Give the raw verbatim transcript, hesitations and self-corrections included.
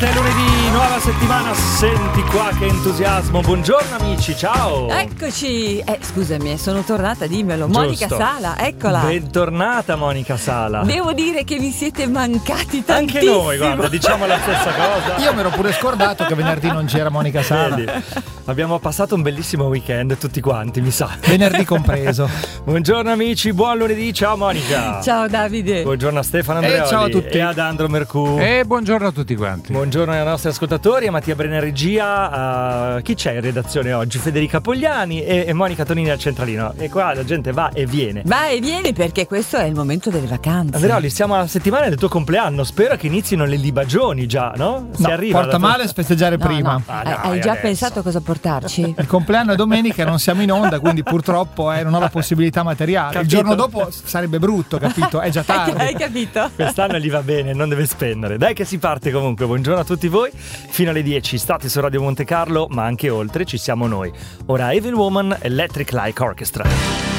È lunedì, nuova settimana, senti qua che entusiasmo. Buongiorno amici, ciao. Eccoci. Eh, scusami, sono tornata, dimmelo. Giusto. Monica Sala, eccola. Bentornata Monica Sala. Devo dire che mi siete mancati tantissimo. Anche noi, guarda, diciamo la stessa cosa. Io mi ero pure scordato che venerdì non c'era Monica Sala. Vedi, abbiamo passato un bellissimo weekend tutti quanti, mi sa. Venerdì compreso. Buongiorno amici, buon lunedì, ciao Monica. Ciao Davide. Buongiorno a Stefano Andreoli. E ciao a tutti. E ad Andro Mercù. E buongiorno a tutti quanti. Buongiorno ai nostri ascoltatori, a Mattia Brena regia, uh, chi c'è in redazione oggi? Federica Pogliani e, e Monica Tonini al centralino. E qua la gente va e viene. Va e vieni perché questo è il momento delle vacanze. Andreoli, siamo alla settimana del tuo compleanno, spero che inizino le libagioni già, no? Si No, arriva porta alla... male festeggiare No, prima. no. Ah, Hai- dai, Hai già adesso. pensato a cosa portarci? Il compleanno è domenica, non siamo in onda, quindi purtroppo eh, non ho la possibilità materiale. Capito. Il giorno dopo sarebbe brutto, capito? È già Hai tardi. capito? Quest'anno gli va bene, non deve spendere. Dai che si parte comunque, buongiorno a tutti voi. Fino alle dieci state su Radio Monte Carlo, ma anche oltre ci siamo noi. Ora Evil Woman Electric Light Orchestra.